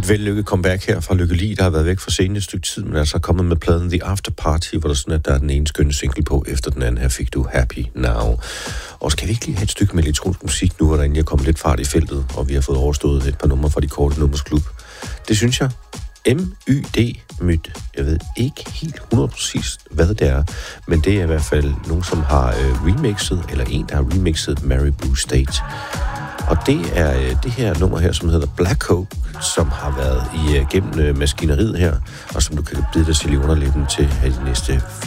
vellykket comeback her fra Lykke Li, der har været væk for scenen et stykke tid, men altså kommet med pladen The After Party, hvor der sådan, at der er den ene skønne single på, efter den anden her fik du Happy Now. Og skal vi ikke lige have et stykke med elektronisk musik nu, hvor der egentlig er kommet lidt fart i feltet, og vi har fået overstået et par numre fra de korte nummers klub. Det synes jeg. MYD Myt. Jeg ved ikke helt 100% hvad det er, men det er i hvert fald nogen, som har remixet, eller en, der har remixet Mary Blue State. Og det er det her nummer her, som hedder Black Coke, som har været igennem maskineriet her, og som du kan bide dig til i underlæben til de næste